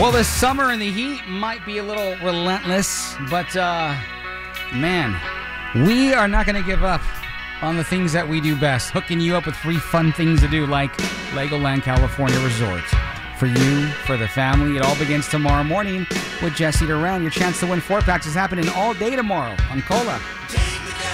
Well, the summer and the heat might be a little relentless, but man, we are not going to give up on the things that we do best, hooking you up with free fun things to do like Legoland California Resort. For you, for the family, it all begins tomorrow morning with Jesse Duran. Your chance to win 4-packs is happening all day tomorrow on Cola.